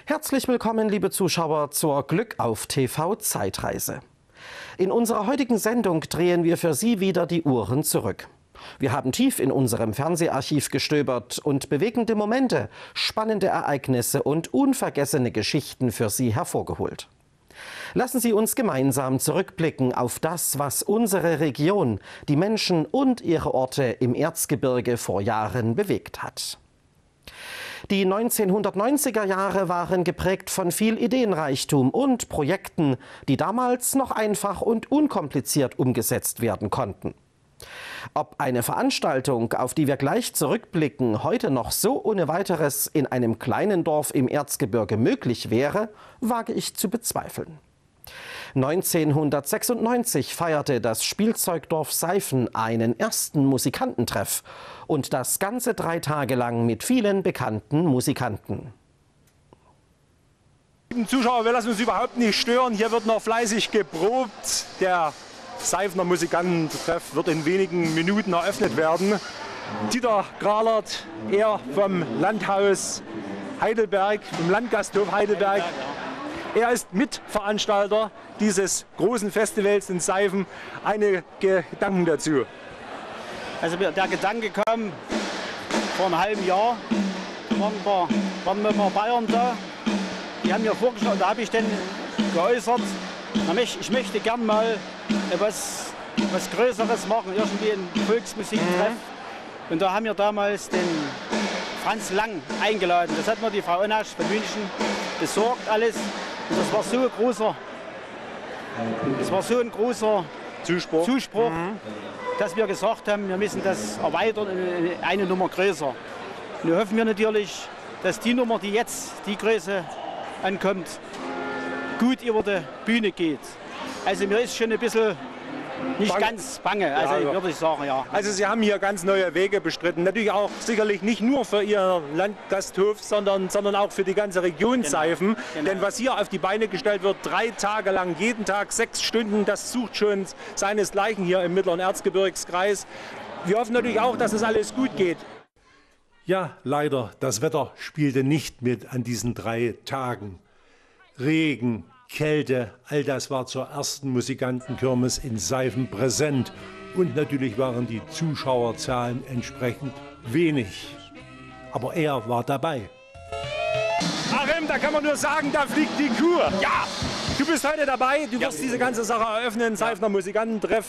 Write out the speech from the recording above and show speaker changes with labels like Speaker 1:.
Speaker 1: Herzlich willkommen, liebe Zuschauer, zur Glück auf TV Zeitreise. In unserer heutigen Sendung drehen wir für Sie wieder die Uhren zurück. Wir haben tief in unserem Fernseharchiv gestöbert und bewegende Momente, spannende Ereignisse und unvergessene Geschichten für Sie hervorgeholt. Lassen Sie uns gemeinsam zurückblicken auf das, was unsere Region, die Menschen und ihre Orte im Erzgebirge vor Jahren bewegt hat. Die 1990er Jahre waren geprägt von viel Ideenreichtum und Projekten, die damals noch einfach und unkompliziert umgesetzt werden konnten. Ob eine Veranstaltung, auf die wir gleich zurückblicken, heute noch so ohne weiteres in einem kleinen Dorf im Erzgebirge möglich wäre, wage ich zu bezweifeln. 1996 feierte das Spielzeugdorf Seifen einen ersten Musikantentreff und das Ganze 3 Tage lang mit vielen bekannten Musikanten.
Speaker 2: Liebe Zuschauer, wir lassen uns überhaupt nicht stören. Hier wird noch fleißig geprobt. Der Seifener Musikantentreff wird in wenigen Minuten eröffnet werden. Dieter Gralert, er vom Landhaus Heidelberg, vom Landgasthof Heidelberg. Er ist Mitveranstalter dieses großen Festivals in Seifen. Einige Gedanken dazu.
Speaker 3: Also der Gedanke kam vor einem halben Jahr. Waren wir mal Bayern da. Die haben mir vorgeschlagen, da habe ich dann geäußert, ich möchte gern mal was Größeres machen, irgendwie einen Volksmusiktreff. Und da haben wir damals den Franz Lang eingeladen. Das hat mir die Frau Onasch von München besorgt alles. Und das war so ein großer Zuspruch, dass wir gesagt haben, wir müssen das erweitern in eine Nummer größer. Und wir hoffen natürlich, dass die Nummer, die jetzt die Größe ankommt, gut über die Bühne geht. Also mir ist schon ein bisschen nicht ganz bange, also ja, würde ich sagen, ja.
Speaker 2: Also Sie haben hier ganz neue Wege bestritten. Natürlich auch sicherlich nicht nur für Ihr Landgasthof, sondern auch für die ganze Region Seifen. Genau. Denn was hier auf die Beine gestellt wird, 3 Tage lang, jeden Tag 6 Stunden, das sucht schon seinesgleichen hier im Mittleren Erzgebirgskreis. Wir hoffen natürlich auch, dass es alles gut geht.
Speaker 4: Ja, leider, das Wetter spielte nicht mit an diesen 3 Tagen. Regen, Kälte, all das war zur ersten Musikantenkirmes in Seifen präsent. Und natürlich waren die Zuschauerzahlen entsprechend wenig. Aber er war dabei.
Speaker 2: Achim, da kann man nur sagen, da fliegt die Kuh. Ja, du bist heute dabei, du wirst diese ganze Sache eröffnen, Seifener Musikantentreff.